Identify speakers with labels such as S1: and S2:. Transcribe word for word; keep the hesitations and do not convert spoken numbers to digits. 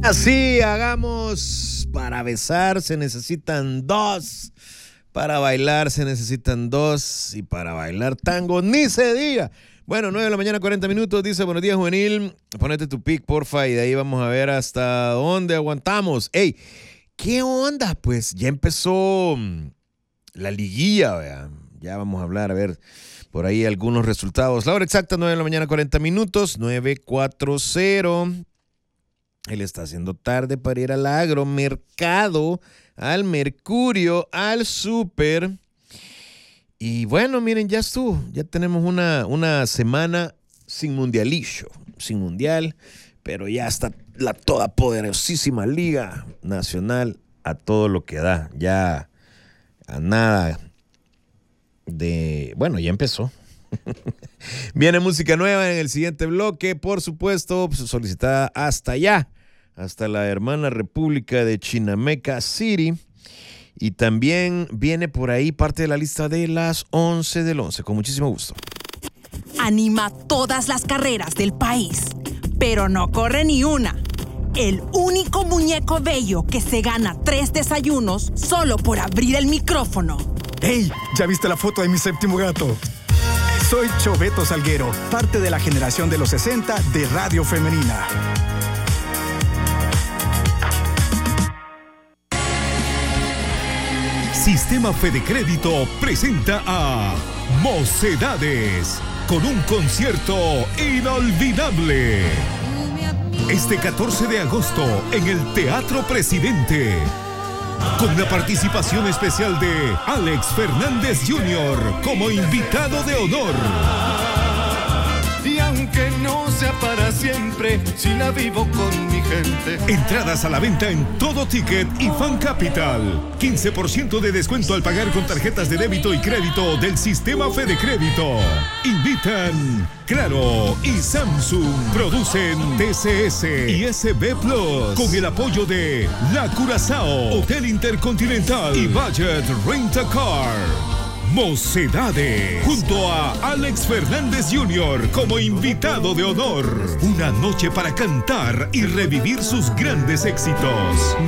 S1: Así hagamos. Para besar se necesitan dos. Para bailar se necesitan dos. Y para bailar tango ni se diga. Bueno, nueve de la mañana, cuarenta minutos. Dice, buenos días, Juvenil. Ponete tu pic, porfa. Y de ahí vamos a ver hasta dónde aguantamos. Ey, ¿qué onda? Pues ya empezó la liguilla, vea. Ya vamos a hablar, a ver, por ahí algunos resultados. La hora exacta, nueve de la mañana, cuarenta minutos. nueve cuarenta. Él está haciendo tarde para ir al agromercado, al Mercurio, al súper. Y bueno, miren, ya estuvo. Ya tenemos una, una semana sin mundialillo, sin mundial, pero ya está la todopoderosísima Liga Nacional a todo lo que da. Ya a nada de... Bueno, ya empezó. Viene música nueva en el siguiente bloque, por supuesto, solicitada hasta allá, hasta la hermana República de Chinameca City. Y también viene por ahí parte de la lista de las once del once, con muchísimo gusto.
S2: Anima todas las carreras del país, pero no corre ni una. El único muñeco bello que se gana tres desayunos solo por abrir el micrófono.
S3: ¡Ey! ¿Ya viste la foto de mi séptimo gato? Soy Choveto Salguero, parte de la generación de los sesenta de Radio Femenina.
S4: Sistema Fede Crédito presenta a Mocedades con un concierto inolvidable. Este catorce de agosto en el Teatro Presidente, con la participación especial de Alex Fernández junior como invitado de honor.
S5: Y aunque no sea para siempre, si la vivo con mi gente.
S4: Entradas a la venta en Todo Ticket y Fan Capital. quince por ciento de descuento al pagar con tarjetas de débito y crédito del Sistema Fede Crédito. Invitan Claro y Samsung. Producen T C S y S B Plus. Con el apoyo de La Curazao, Hotel Intercontinental y Budget Rent-A-Car. Mocedades, junto a Alex Fernández junior como invitado de honor. Una noche para cantar y revivir sus grandes éxitos.